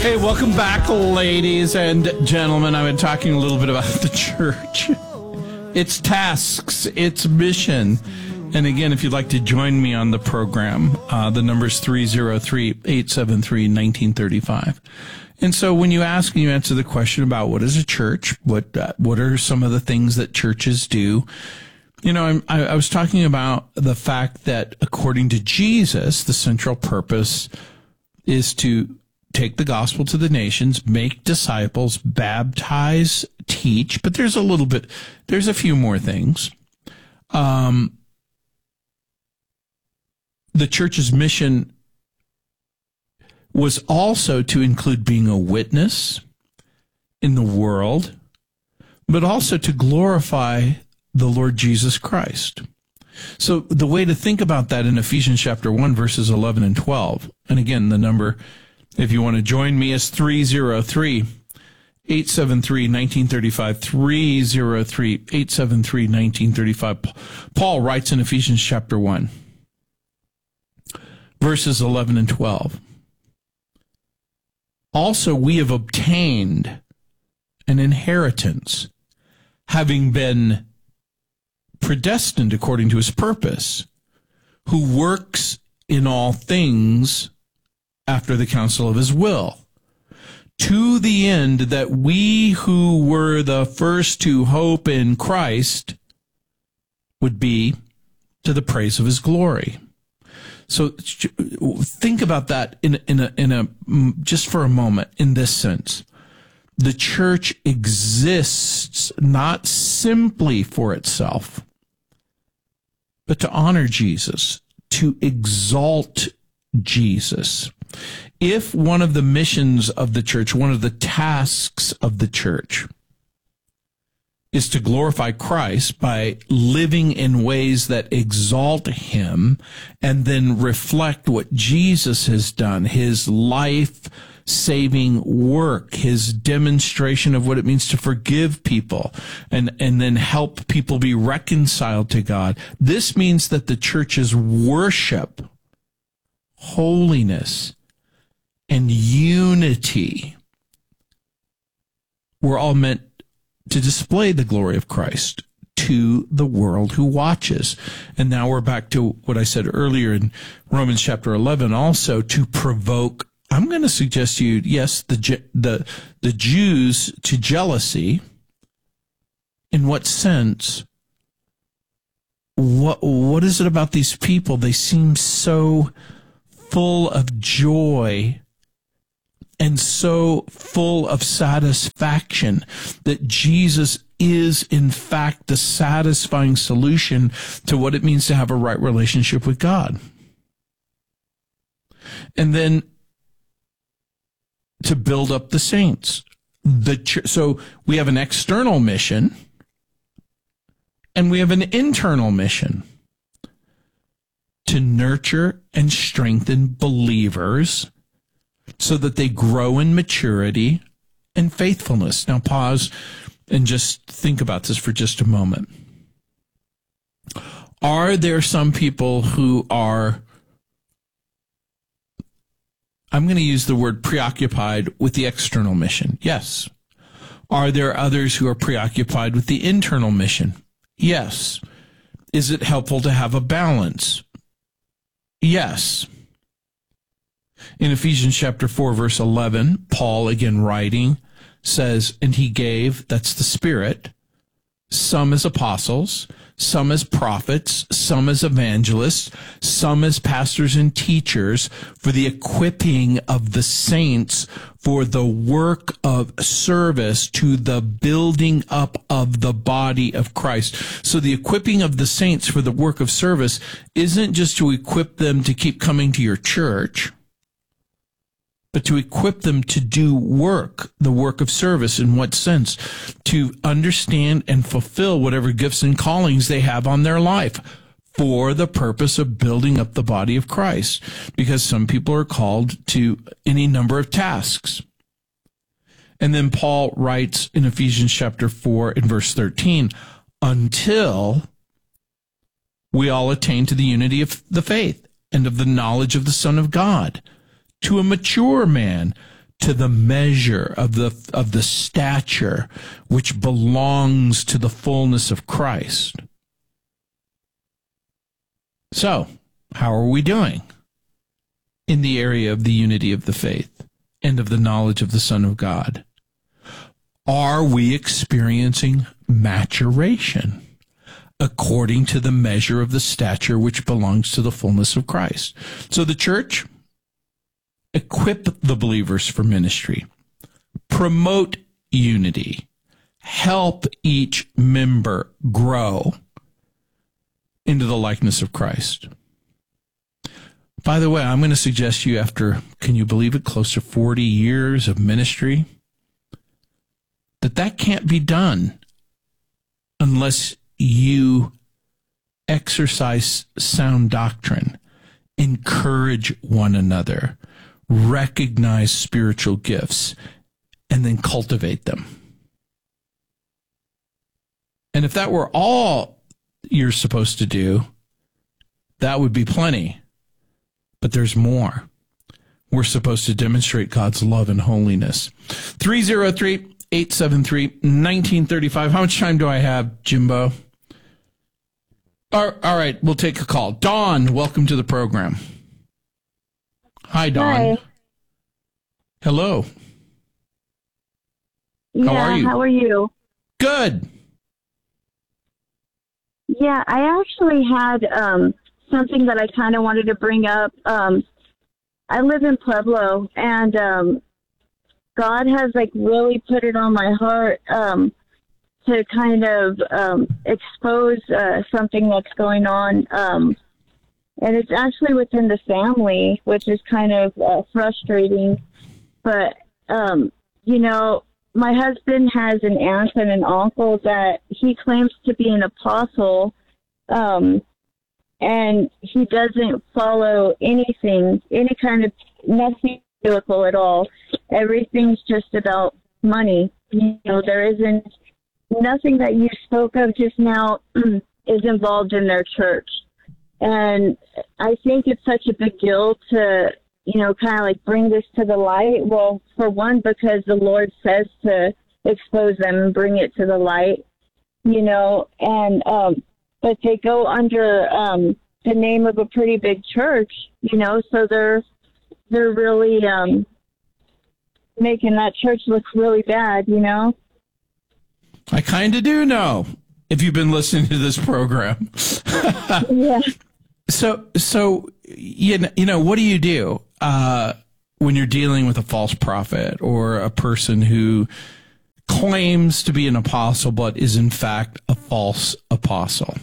Hey, welcome back, ladies and gentlemen. I've been talking a little bit about the church, its tasks, its mission. And again, if you'd like to join me on the program, the number is 303-873-1935. And so when you ask and you answer the question about what is a church, what are some of the things that churches do, you know, I was talking about the fact that according to Jesus, the central purpose is to take the gospel to the nations, make disciples, baptize, teach. But there's a few more things. The church's mission was also to include being a witness in the world, but also to glorify the Lord Jesus Christ. So the way to think about that in Ephesians chapter 1, verses 11 and 12, and again, the number, if you want to join me, is 303-873-1935, 303-873-1935. Paul writes in Ephesians chapter 1, verses 11 and 12. Also, we have obtained an inheritance, having been predestined according to his purpose, who works in all things after the counsel of his will, to the end that we who were the first to hope in Christ would be to the praise of his glory. So think about that in a just for a moment in this sense. The church exists not simply for itself, but to honor Jesus, to exalt Jesus. If one of the missions of the church, one of the tasks of the church, is to glorify Christ by living in ways that exalt him and then reflect what Jesus has done, his life-saving work, his demonstration of what it means to forgive people and then help people be reconciled to God. This means that the church's worship, holiness, and unity were all meant to display the glory of Christ to the world who watches. And now we're back to what I said earlier in Romans chapter 11, also to provoke, I'm going to suggest to you, yes, the Jews to jealousy. In what sense? What is it about these people? They seem so full of joy and so full of satisfaction that Jesus is, in fact, the satisfying solution to what it means to have a right relationship with God. And then to build up the saints. So we have an external mission and we have an internal mission to nurture and strengthen believers so that they grow in maturity and faithfulness. Now pause and just think about this for just a moment. Are there some people who are, I'm going to use the word preoccupied with the external mission? Yes. Are there others who are preoccupied with the internal mission? Yes. Is it helpful to have a balance? Yes. In Ephesians chapter 4, verse 11, Paul, again writing, says, and he gave, that's the Spirit, some as apostles, some as prophets, some as evangelists, some as pastors and teachers for the equipping of the saints for the work of service to the building up of the body of Christ. So the equipping of the saints for the work of service isn't just to equip them to keep coming to your church, but to equip them to do work, the work of service. In what sense? To understand and fulfill whatever gifts and callings they have on their life for the purpose of building up the body of Christ. Because some people are called to any number of tasks. And then Paul writes in Ephesians chapter 4 and verse 13, until we all attain to the unity of the faith and of the knowledge of the Son of God, to a mature man, to the measure of the stature which belongs to the fullness of Christ. So, how are we doing in the area of the unity of the faith and of the knowledge of the Son of God? Are we experiencing maturation according to the measure of the stature which belongs to the fullness of Christ? So the church, equip the believers for ministry, promote unity, help each member grow into the likeness of Christ. By the way, I'm going to suggest you after, can you believe it, close to 40 years of ministry, that can't be done unless you exercise sound doctrine, encourage one another, recognize spiritual gifts, and then cultivate them. And if that were all you're supposed to do, that would be plenty. But there's more. We're supposed to demonstrate God's love and holiness. 303-873-1935. How much time do I have, Jimbo? All right, we'll take a call. Dawn, welcome to the program. Hi, Dawn. Hi. Hello. Yeah, are you? How are you? Good. Yeah, I actually had something that I kind of wanted to bring up. I live in Pueblo, and God has really put it on my heart to kind of expose something that's going on. And it's actually within the family, which is kind of frustrating. But, my husband has an aunt and an uncle that he claims to be an apostle, and he doesn't follow anything, nothing biblical at all. Everything's just about money. There isn't nothing that you spoke of just now is involved in their church. And I think it's such a big deal to, kind of bring this to the light. Well, for one, because the Lord says to expose them and bring it to the light, and, but they go under the name of a pretty big church, so they're really making that church look really bad, I kind of do know, if you've been listening to this program. Yeah. So what do you do when you're dealing with a false prophet or a person who claims to be an apostle but is in fact a false apostle?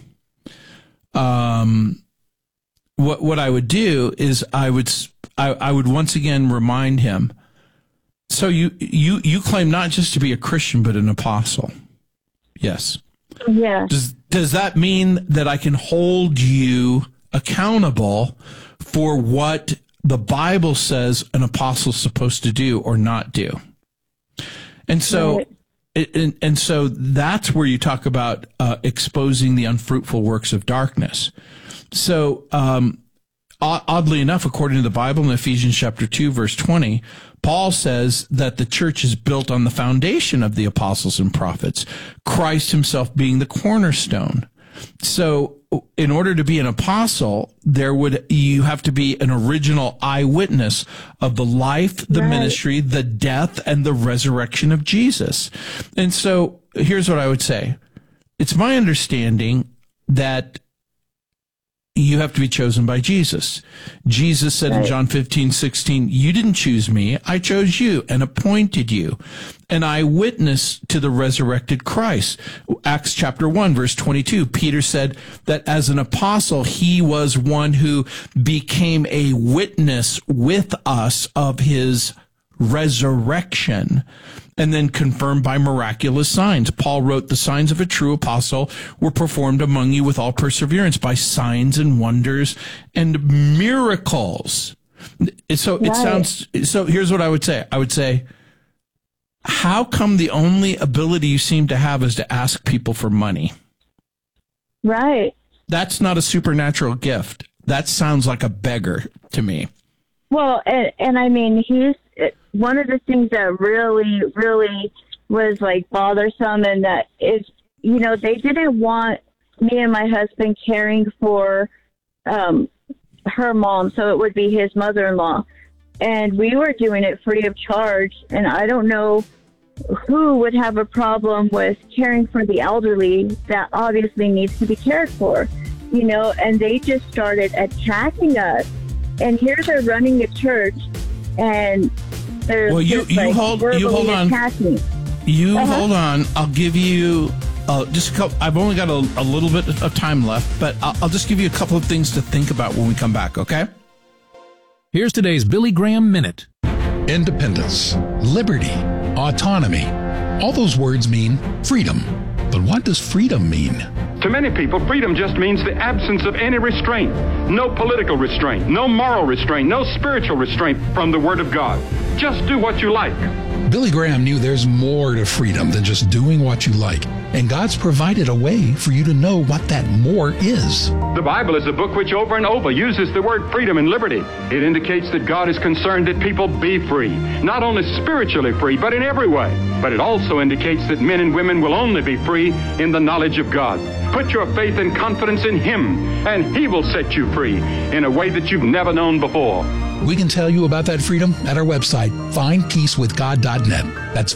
What I would do is I would once again remind him. So you claim not just to be a Christian but an apostle. Yes. Yeah. Does that mean that I can hold you accountable for what the Bible says an apostle's supposed to do or not do? And so, and so that's where you talk about exposing the unfruitful works of darkness. So, oddly enough, according to the Bible in Ephesians chapter 2, verse 20, Paul says that the church is built on the foundation of the apostles and prophets, Christ himself being the cornerstone. So in order to be an apostle, you have to be an original eyewitness of the life, the ministry, the death, and the resurrection of Jesus. And so here's what I would say. It's my understanding that you have to be chosen by Jesus. Jesus said in John 15:16, you didn't choose me, I chose you and appointed you. And I witness to the resurrected Christ. Acts chapter 1, verse 22, Peter said that as an apostle, he was one who became a witness with us of his resurrection, and then confirmed by miraculous signs. Paul wrote, the signs of a true apostle were performed among you with all perseverance by signs and wonders and miracles. So it sounds, so here's what I would say. I would say, how come the only ability you seem to have is to ask people for money? Right. That's not a supernatural gift. That sounds like a beggar to me. Well, and I mean, one of the things that really, really was like bothersome, and that is, they didn't want me and my husband caring for her mom, so it would be his mother-in-law. And we were doing it free of charge, and I don't know who would have a problem with caring for the elderly that obviously needs to be cared for, and they just started attacking us. And here they're running a church, and they're hold on. Attacking. Hold on. I'll give you just a couple. I've only got a little bit of time left, but I'll just give you a couple of things to think about when we come back, okay? Here's today's Billy Graham Minute. Independence, liberty, autonomy. All those words mean freedom. But what does freedom mean? To many people, freedom just means the absence of any restraint. No political restraint, no moral restraint, no spiritual restraint from the Word of God. Just do what you like. Billy Graham knew there's more to freedom than just doing what you like. And God's provided a way for you to know what that more is. The Bible is a book which over and over uses the word freedom and liberty. It indicates that God is concerned that people be free, not only spiritually free, but in every way. But it also indicates that men and women will only be free in the knowledge of God. Put your faith and confidence in Him, and He will set you free in a way that you've never known before. We can tell you about that freedom at our website, findpeacewithgod.net. That's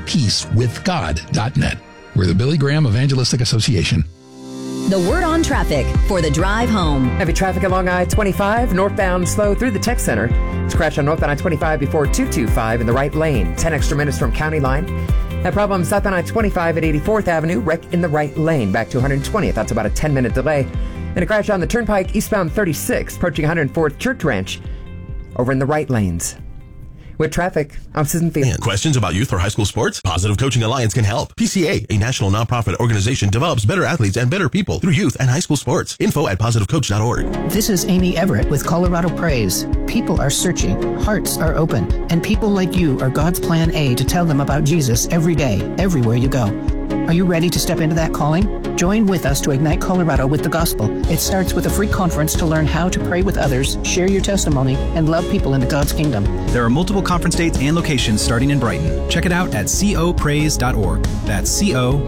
findpeacewithgod.net. We're the Billy Graham Evangelistic Association. The word on traffic for the drive home. Heavy traffic along I-25, northbound slow through the Tech Center. It's a crash on northbound I-25 before 225 in the right lane. 10 extra minutes from County Line. That problem southbound I-25 at 84th Avenue, wreck in the right lane, back to 120th. That's about a 10-minute delay. And a crash on the Turnpike eastbound 36, approaching 104th Church Ranch, over in the right lanes. With traffic, I'm Susan Field. Questions about youth or high school sports? Positive Coaching Alliance can help. PCA, a national nonprofit organization, develops better athletes and better people through youth and high school sports. Info at positivecoach.org. This is Amy Everett with Colorado Praise. People are searching, hearts are open, and people like you are God's plan A to tell them about Jesus every day, everywhere you go. Are you ready to step into that calling? Join with us to ignite Colorado with the gospel. It starts with a free conference to learn how to pray with others, share your testimony, and love people into God's kingdom. There are multiple conference dates and locations starting in Brighton. Check it out at copraise.org. That's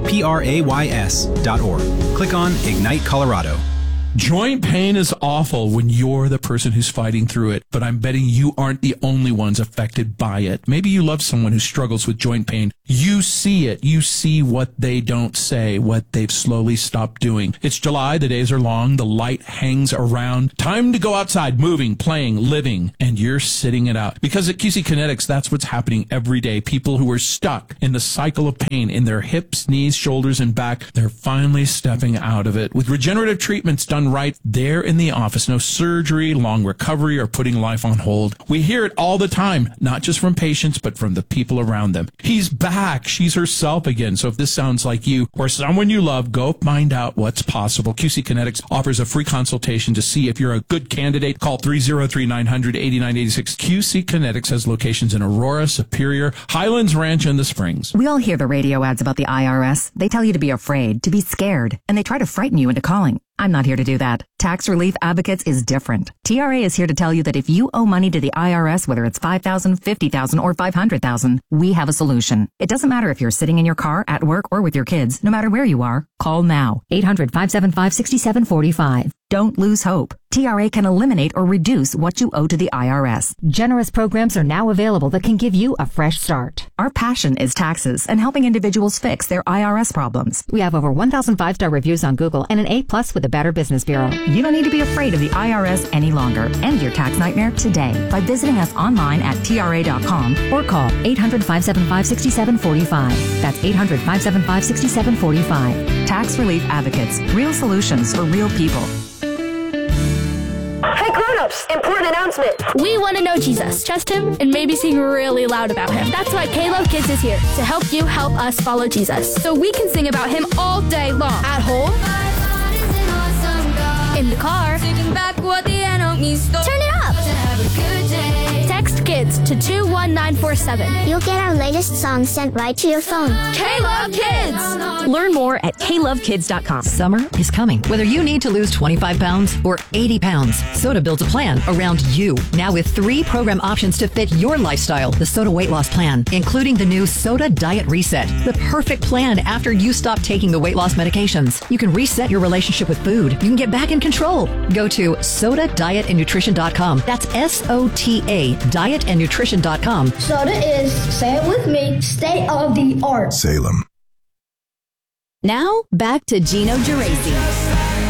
coprays.org. Click on Ignite Colorado. Joint pain is awful when you're the person who's fighting through it, but I'm betting you aren't the only ones affected by it. Maybe you love someone who struggles with joint pain. You see it. You see what they don't say, what they've slowly stopped doing. It's July. The days are long. The light hangs around. Time to go outside, moving, playing, living, and you're sitting it out. Because at QC Kinetics, that's what's happening every day. People who are stuck in the cycle of pain in their hips, knees, shoulders, and back, they're finally stepping out of it. With regenerative treatments done right there in the office. No surgery, long recovery, or putting life on hold. We hear it all the time, not just from patients, but from the people around them. He's back. She's herself again. So if this sounds like you or someone you love, go find out what's possible. QC Kinetics offers a free consultation to see if you're a good candidate. Call 303-900-8986. QC Kinetics has locations in Aurora, Superior, Highlands Ranch, and the Springs. We all hear the radio ads about the IRS. They tell you to be afraid, to be scared, and they try to frighten you into calling. I'm not here to do that. Tax Relief Advocates is different. TRA is here to tell you that if you owe money to the IRS, whether it's $5,000, $50,000, or $500,000, we have a solution. It doesn't matter if you're sitting in your car, at work, or with your kids. No matter where you are, call now. 800-575-6745. Don't lose hope. TRA can eliminate or reduce what you owe to the IRS. Generous programs are now available that can give you a fresh start. Our passion is taxes and helping individuals fix their IRS problems. We have over 1,000 5-star reviews on Google and an A+ with the Better Business Bureau. You don't need to be afraid of the IRS any longer. End your tax nightmare today by visiting us online at TRA.com or call 800-575-6745. That's 800-575-6745. Tax Relief Advocates. Real solutions for real people. Hey grown-ups, important announcement. We want to know Jesus, trust him, and maybe sing really loud about him. That's why K-Love Kids is here to help you help us follow Jesus. So we can sing about him all day long. At home, in the car, turn it up. Text Kids to 21947. You'll get our latest songs sent right to your phone. K-Love Kids! Learn more at KLoveKids.com. Summer is coming. Whether you need to lose 25 pounds or 80 pounds, Soda builds a plan around you. Now with 3 program options to fit your lifestyle. The Soda Weight Loss Plan, including the new Soda Diet Reset. The perfect plan after you stop taking the weight loss medications. You can reset your relationship with food. You can get back in control. Go to SodaDietAndNutrition.com. That's SOTA, dietandnutrition.com. Soda is, say it with me, state of the art. Salem. Now, back to Gino Geraci.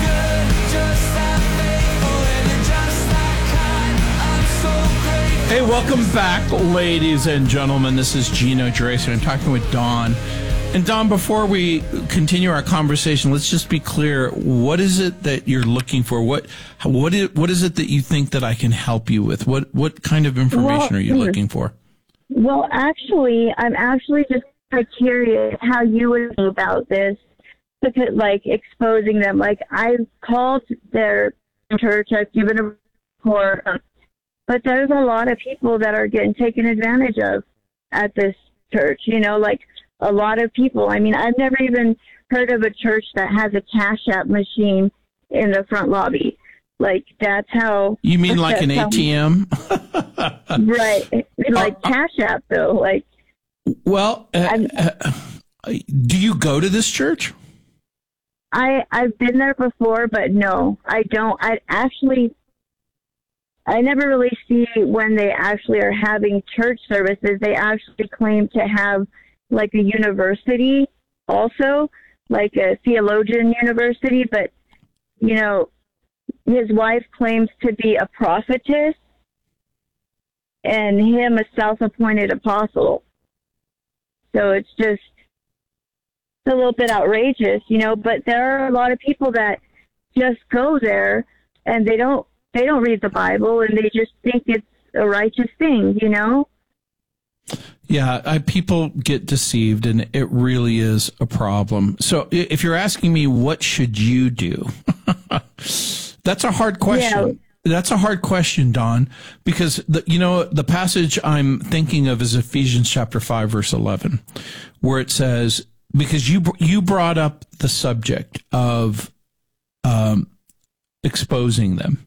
Hey, welcome back, ladies and gentlemen. This is Gino Geraci. I'm talking with Dawn. And Dawn, before we continue our conversation, let's just be clear. What is it that you're looking for? What is it that you think that I can help you with? What kind of information are you looking for? Well, actually, I'm just curious how you would know about this, because, like, exposing them. Like, I've called their church, I've given a report, but there's a lot of people that are getting taken advantage of at this church, like a lot of people. I mean, I've never even heard of a church that has a Cash App machine in the front lobby. Like, that's how... You mean like an ATM? Right. Like Cash App, though. Like, well, do you go to this church? I've been there before, but no, I don't. I never really see when they actually are having church services. They actually claim to have like a university also, like a theologian university, but, his wife claims to be a prophetess and him a self-appointed apostle. So it's just a little bit outrageous, but there are a lot of people that just go there and they don't read the Bible and they just think it's a righteous thing, Yeah, people get deceived, and it really is a problem. So if you're asking me, what should you do? That's a hard question. Yeah. That's a hard question, Dawn, because the passage I'm thinking of is Ephesians chapter 5, verse 11, where it says, because you brought up the subject of exposing them.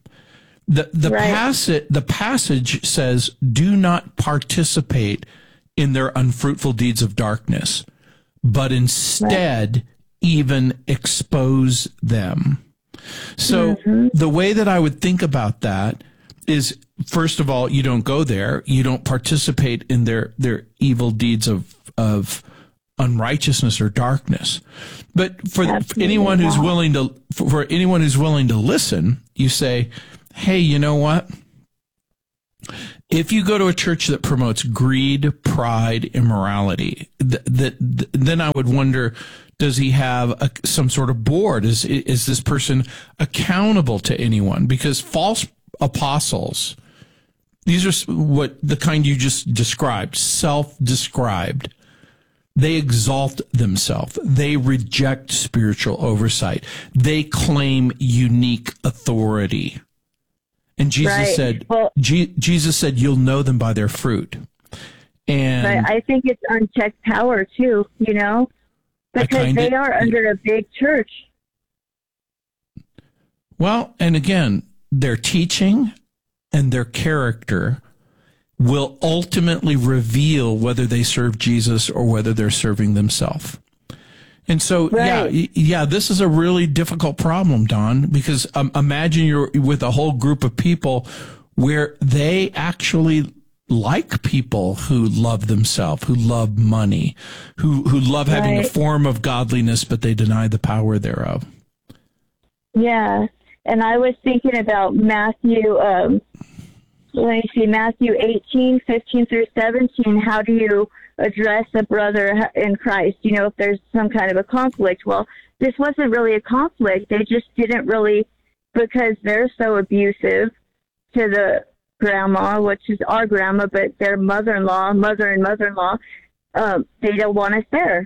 The passage says, do not participate in their unfruitful deeds of darkness, but instead even expose them. So the way that I would think about that is, first of all, you don't go there. You don't participate in their evil deeds of unrighteousness or darkness. But for anyone who's willing to listen, you say, hey, you know what? If you go to a church that promotes greed, pride, immorality, then I would wonder, does he have some sort of board? Is this person accountable to anyone? Because false apostles, these are what the kind you just described, self-described. They exalt themselves. They reject spiritual oversight. They claim unique authority. And Jesus said, you'll know them by their fruit. And I think it's unchecked power too, because they are under a big church. Well, and again, their teaching and their character will ultimately reveal whether they serve Jesus or whether they're serving themselves. And so, this is a really difficult problem, Dawn, because imagine you're with a whole group of people where they actually like people who love themselves, who love money, who love having a form of godliness, but they deny the power thereof. Yeah, and I was thinking about Matthew, Matthew 18, 15 through 17. How do you address a brother in Christ, if there's some kind of a conflict? Well, this wasn't really a conflict. They just didn't really, because they're so abusive to the grandma, which is our grandma, but their mother and mother-in-law, they don't want us there,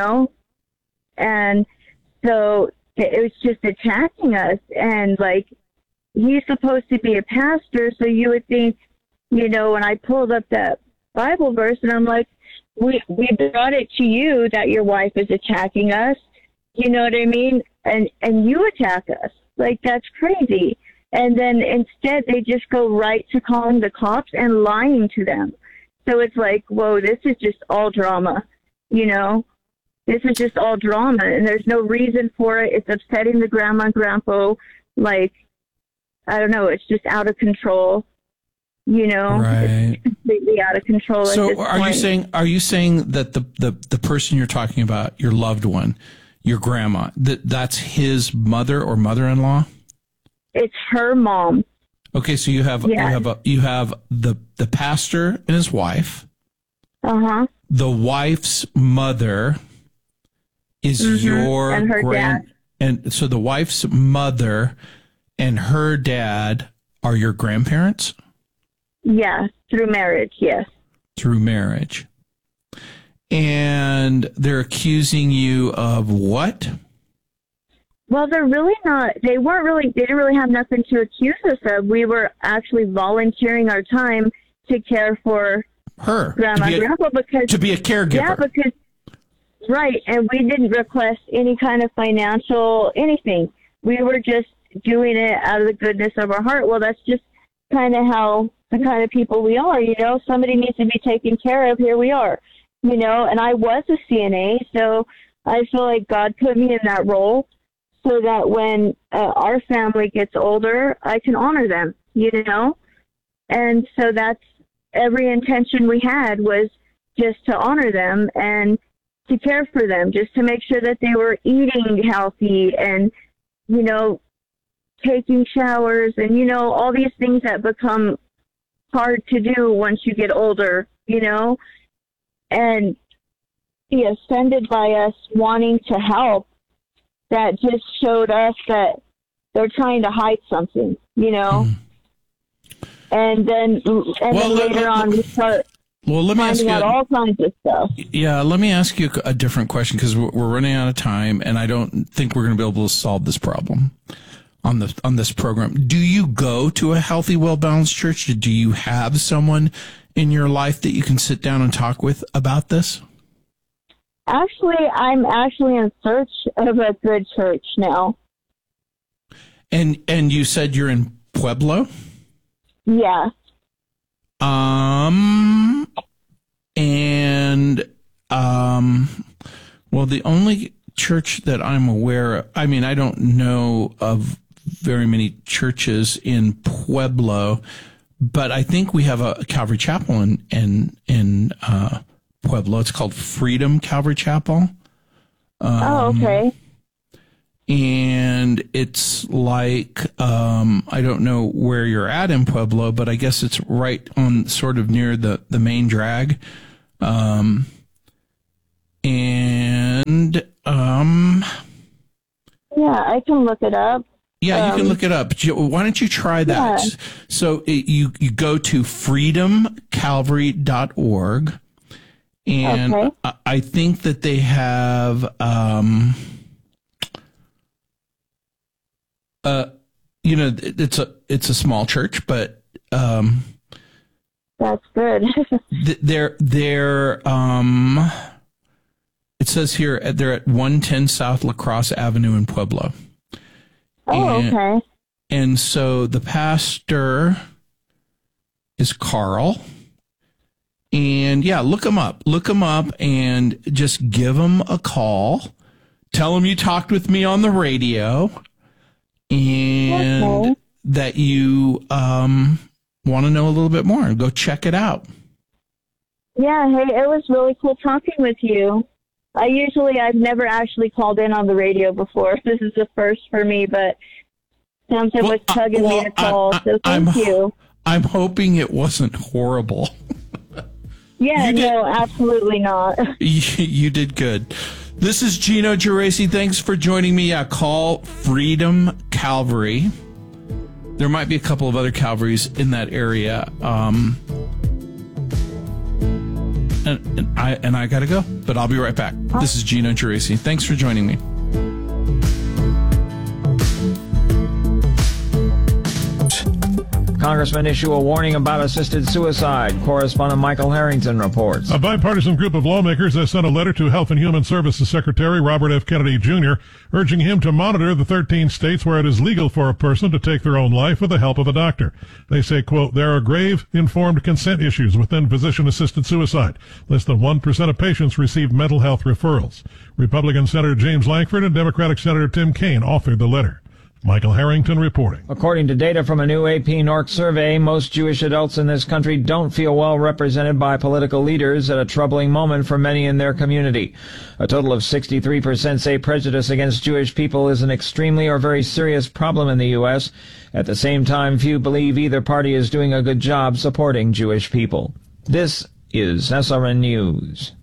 And so it was just attacking us. And, like, he's supposed to be a pastor, so you would think, You know, and I pulled up that Bible verse, and I'm like, we brought it to you that your wife is attacking us. You know what I mean? And you attack us. Like, that's crazy. And then instead they just go right to calling the cops and lying to them. So it's like, whoa, this is just all drama, you know? This is just all drama, and there's no reason for it. It's upsetting the grandma and grandpa. Like, I don't know, it's just out of control, you know? Right. It's completely out of control. So are you saying that the person you're talking about, your loved one, your grandma, that's his mother or mother-in-law? It's her mom. Okay, so you have the pastor and his wife. Uh-huh. The wife's mother is your and her dad. And so the wife's mother and her dad are your grandparents? Yeah, through marriage, yes. Through marriage. And they're accusing you of what? Well, they didn't really have nothing to accuse us of. We were actually volunteering our time to care for her, grandma and grandpa, to be a caregiver. Yeah, because, right, and we didn't request any kind of financial anything. We were just doing it out of the goodness of our heart. Well, that's just kind of how the kind of people we are, you know. Somebody needs to be taken care of. Here we are, you know, and I was a CNA, so I feel like God put me in that role so that when our family gets older, I can honor them, you know. And so that's every intention we had, was just to honor them and to care for them, just to make sure that they were eating healthy and, you know, taking showers and, you know, all these things that become hard to do once you get older, you know. And be offended by us wanting to help, that just showed us that they're trying to hide something, you know. And then later on we start finding out all kinds of stuff. Yeah, let me ask you a different question, because we're running out of time, and I don't think we're going to be able to solve this problem on this program. Do you go to a healthy, well-balanced church? Do you have someone in your life that you can sit down and talk with about this? Actually, I'm in search of a good church now. And you said you're in Pueblo? Yeah. Well, the only church that I'm aware of, I mean, I don't know of very many churches in Pueblo, but I think we have a Calvary Chapel in Pueblo. It's called Freedom Calvary Chapel. Okay. And it's like, I don't know where you're at in Pueblo, but I guess it's right on sort of near the main drag. Yeah, I can look it up. Yeah, you can look it up. Why don't you try that? Yeah. So you go to freedomcalvary.org, and okay. I think that they have, it's a small church, but that's good. It says here they're at 110 South La Crosse Avenue in Pueblo. Okay. And so the pastor is Carl. And yeah, look him up and just give him a call. Tell him you talked with me on the radio and that you want to know a little bit more. Go check it out. Yeah, hey, it was really cool talking with you. I've never actually called in on the radio before. This is the first for me, but something was tugging me to call, so thank you. I'm hoping it wasn't horrible. Yeah, no, absolutely not. You did good. This is Gino Geraci. Thanks for joining me. Call Freedom Calvary. There might be a couple of other Calvaries in that area. And I got to go, but I'll be right back. This is Gino Geraci. Thanks for joining me. Congressmen issue a warning about assisted suicide. Correspondent Michael Harrington reports. A bipartisan group of lawmakers has sent a letter to Health and Human Services Secretary Robert F. Kennedy Jr., urging him to monitor the 13 states where it is legal for a person to take their own life with the help of a doctor. They say, quote, there are grave informed consent issues within physician-assisted suicide. Less than 1% of patients receive mental health referrals. Republican Senator James Lankford and Democratic Senator Tim Kaine authored the letter. Michael Harrington reporting. According to data from a new AP NORC survey, most Jewish adults in this country don't feel well represented by political leaders at a troubling moment for many in their community. A total of 63% say prejudice against Jewish people is an extremely or very serious problem in the U.S. At the same time, few believe either party is doing a good job supporting Jewish people. This is SRN News.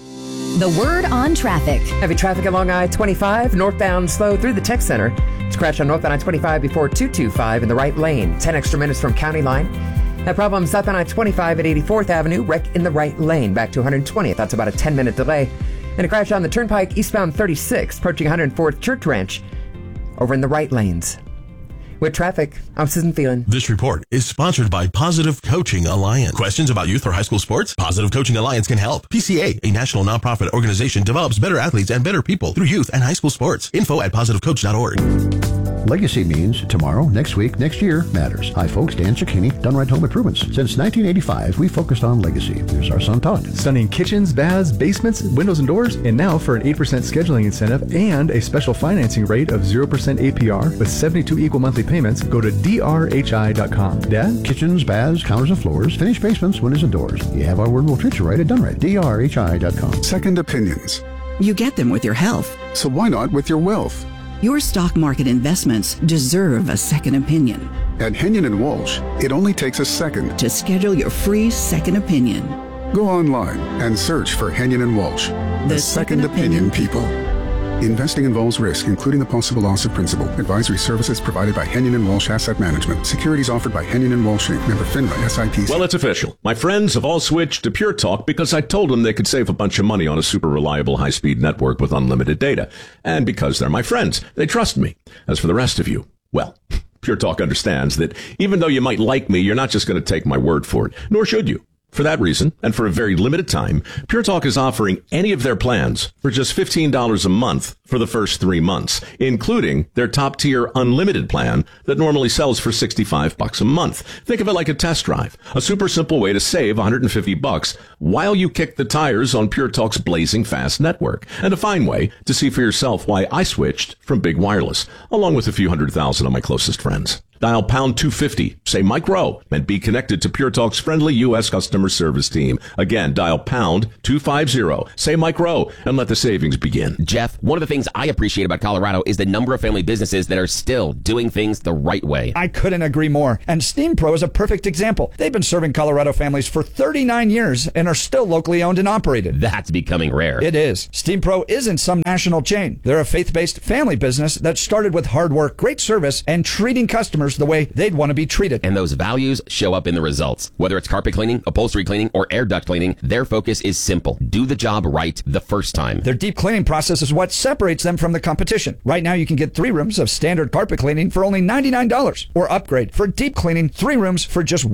The word on traffic. Heavy traffic along I-25, northbound slow through the Tech Center. It's a crash on northbound I-25 before 225 in the right lane. 10 extra minutes from County Line. That problem southbound I-25 at 84th Avenue, wreck in the right lane. Back to 120th. That's about a 10-minute delay. And a crash on the Turnpike eastbound 36, approaching 104th Church Ranch, over in the right lanes. With traffic, I'm Susan Phelan. This report is sponsored by Positive Coaching Alliance. Questions about youth or high school sports? Positive Coaching Alliance can help. PCA, a national nonprofit organization, develops better athletes and better people through youth and high school sports. Info at positivecoach.org. Legacy means tomorrow, next week, next year matters. Hi, folks. Dan Cicchini, Done Right Home Improvements. Since 1985, we focused on legacy. Here's our son, Todd. Stunning kitchens, baths, basements, windows, and doors. And now for an 8% scheduling incentive and a special financing rate of 0% APR with 72 equal monthly payments, go to drhi.com. Dad? Kitchens, baths, counters and floors, finished basements, windows and doors. You have our word, we'll treat you right at Done Right. drhi.com. Second opinions. You get them with your health. So why not with your wealth? Your stock market investments deserve a second opinion. At Henyon & Walsh, it only takes a second to schedule your free second opinion. Go online and search for Henyon & Walsh, the second opinion people. Investing involves risk, including the possible loss of principal. Advisory services provided by Henyon & Walsh Asset Management. Securities offered by Henyon & Walsh Inc. Member FINRA SIPC. Well, it's official. My friends have all switched to Pure Talk because I told them they could save a bunch of money on a super reliable high-speed network with unlimited data. And because they're my friends, they trust me. As for the rest of you, well, Pure Talk understands that even though you might like me, you're not just going to take my word for it, nor should you. For that reason, and for a very limited time, Pure Talk is offering any of their plans for just $15 a month for the first 3 months, including their top-tier unlimited plan that normally sells for $65 a month. Think of it like a test drive, a super simple way to save $150 while you kick the tires on Pure Talk's blazing fast network, and a fine way to see for yourself why I switched from big wireless, along with a few 100,000 of my closest friends. Dial pound 250, say Mike Rowe, and be connected to Pure Talk's friendly U.S. customer service team. Again, dial pound 250, say Mike Rowe, and let the savings begin. Jeff, one of the things I appreciate about Colorado is the number of family businesses that are still doing things the right way. I couldn't agree more. And Steam Pro is a perfect example. They've been serving Colorado families for 39 years and are still locally owned and operated. That's becoming rare. It is. Steam Pro isn't some national chain. They're a faith-based family business that started with hard work, great service, and treating customers the way they'd want to be treated. And those values show up in the results. Whether it's carpet cleaning, upholstery cleaning, or air duct cleaning, their focus is simple. Do the job right the first time. Their deep cleaning process is what separates them from the competition. Right now, you can get 3 rooms of standard carpet cleaning for only $99, or upgrade for deep cleaning 3 rooms for just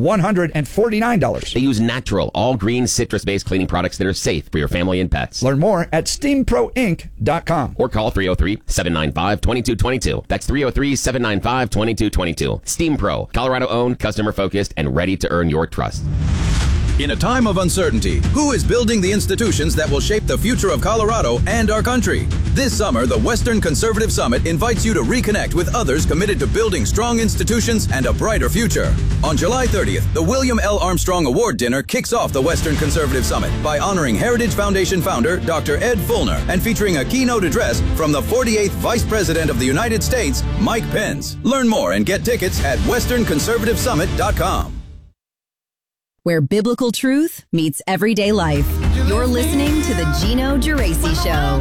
$149. They use natural, all-green, citrus-based cleaning products that are safe for your family and pets. Learn more at steamproinc.com. Or call 303-795-2222. That's 303-795-2222. Steam Pro, Colorado-owned, customer-focused, and ready to earn your trust. In a time of uncertainty, who is building the institutions that will shape the future of Colorado and our country? This summer, the Western Conservative Summit invites you to reconnect with others committed to building strong institutions and a brighter future. On July 30th, the William L. Armstrong Award Dinner kicks off the Western Conservative Summit by honoring Heritage Foundation founder Dr. Ed Fulner and featuring a keynote address from the 48th Vice President of the United States, Mike Pence. Learn more and get tickets at westernconservativesummit.com. Where biblical truth meets everyday life. You're listening to the Gino Geraci Show.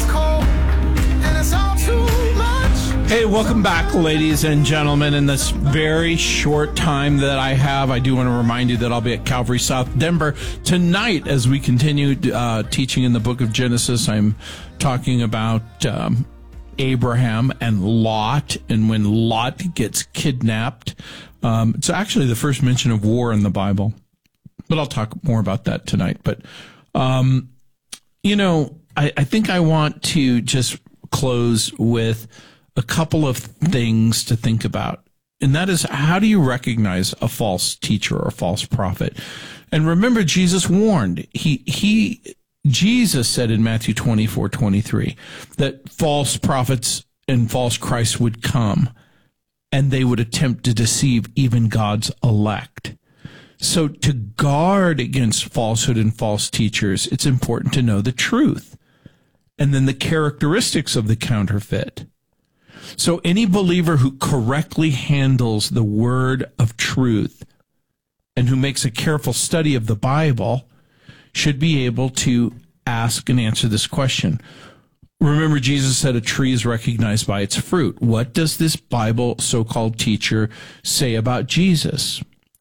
Hey, welcome back, ladies and gentlemen. In this very short time that I have, I do want to remind you that I'll be at Calvary South Denver tonight as we continue teaching in the book of Genesis. I'm talking about Abraham and Lot, and when Lot gets kidnapped. It's actually the first mention of war in the Bible, but I'll talk more about that tonight. But, I think I want to just close with a couple of things to think about. And that is, how do you recognize a false teacher or a false prophet? And remember, Jesus warned. Jesus said in Matthew 24:23 that false prophets and false Christs would come, and they would attempt to deceive even God's elect. So to guard against falsehood and false teachers, it's important to know the truth and then the characteristics of the counterfeit. So any believer who correctly handles the word of truth and who makes a careful study of the Bible should be able to ask and answer this question. Remember, Jesus said a tree is recognized by its fruit. What does this Bible so-called teacher say about Jesus?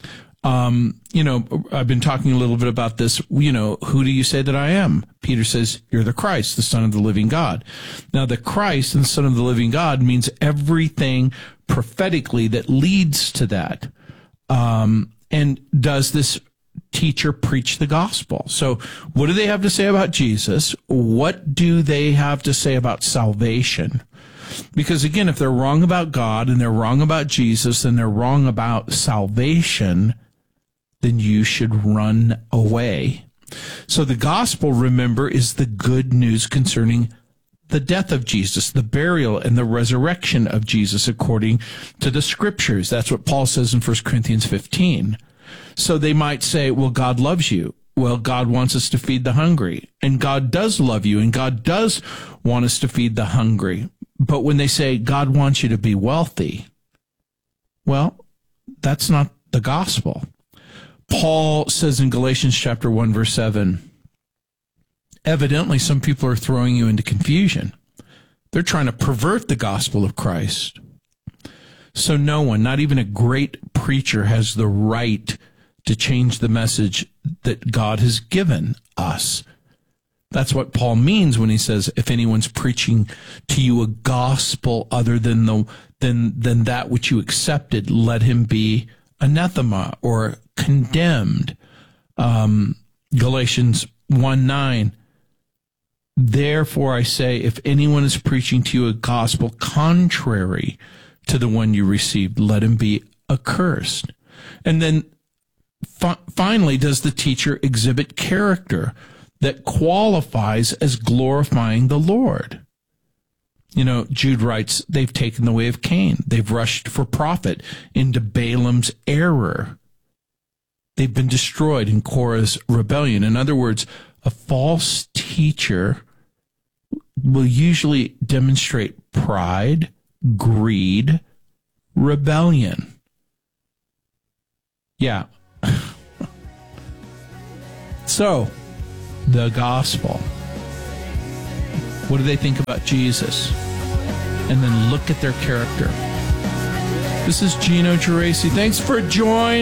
I've been talking a little bit about this. Who do you say that I am? Peter says, you're the Christ, the Son of the living God. Now, the Christ and the Son of the living God means everything prophetically that leads to that. And does this teacher preach the gospel? So what do they have to say about Jesus? What do they have to say about salvation? Because again, if they're wrong about God and they're wrong about Jesus and they're wrong about salvation, then you should run away. So the gospel, remember, is the good news concerning the death of Jesus, the burial and the resurrection of Jesus according to the scriptures. That's what Paul says in 1 Corinthians 15. So they might say, well, God loves you. Well, God wants us to feed the hungry. And God does love you, and God does want us to feed the hungry. But when they say God wants you to be wealthy, well, that's not the gospel. Paul says in Galatians chapter 1, verse 7, evidently some people are throwing you into confusion. They're trying to pervert the gospel of Christ. So no one, not even a great preacher, has the right to change the message that God has given us. That's what Paul means when he says, if anyone's preaching to you a gospel other than that which you accepted, let him be anathema or condemned. Galatians 1:9. Therefore I say, if anyone is preaching to you a gospel contrary to the one you received, let him be accursed. And then finally, does the teacher exhibit character that qualifies as glorifying the Lord? Jude writes, they've taken the way of Cain. They've rushed for profit into Balaam's error. They've been destroyed in Korah's rebellion. In other words, a false teacher will usually demonstrate pride, greed, rebellion. Yeah. So, the gospel. What do they think about Jesus? And then look at their character. This is Gino Geraci. Thanks for joining.